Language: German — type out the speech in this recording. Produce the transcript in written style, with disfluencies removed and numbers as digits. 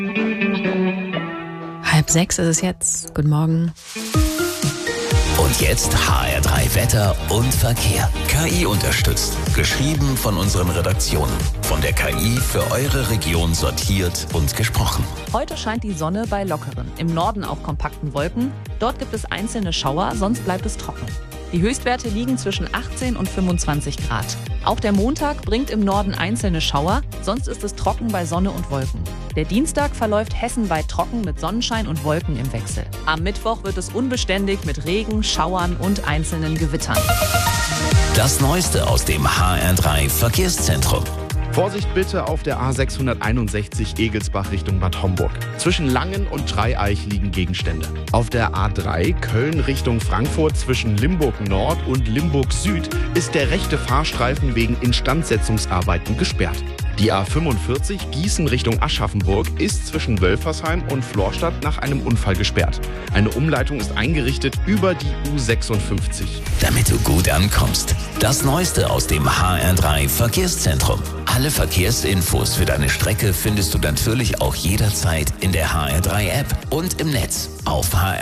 5:30 ist es jetzt. Guten Morgen. Und jetzt HR3 Wetter und Verkehr. KI unterstützt. Geschrieben von unseren Redaktionen. Von der KI für eure Region sortiert und gesprochen. Heute scheint die Sonne bei lockeren, im Norden auch kompakten Wolken. Dort gibt es einzelne Schauer, sonst bleibt es trocken. Die Höchstwerte liegen zwischen 18 und 25 Grad. Auch der Montag bringt im Norden einzelne Schauer, sonst ist es trocken bei Sonne und Wolken. Der Dienstag verläuft hessenweit trocken mit Sonnenschein und Wolken im Wechsel. Am Mittwoch wird es unbeständig mit Regen, Schauern und einzelnen Gewittern. Das Neueste aus dem HR3 Verkehrszentrum. Vorsicht bitte auf der A661 Egelsbach Richtung Bad Homburg. Zwischen Langen und Dreieich liegen Gegenstände. Auf der A3 Köln Richtung Frankfurt zwischen Limburg Nord und Limburg Süd ist der rechte Fahrstreifen wegen Instandsetzungsarbeiten gesperrt. Die A45 Gießen Richtung Aschaffenburg ist zwischen Wölfersheim und Florstadt nach einem Unfall gesperrt. Eine Umleitung ist eingerichtet über die U56. Damit du gut ankommst. Das Neueste aus dem HR3 Verkehrszentrum. Alle Verkehrsinfos für deine Strecke findest du natürlich auch jederzeit in der HR3 App und im Netz auf HR3.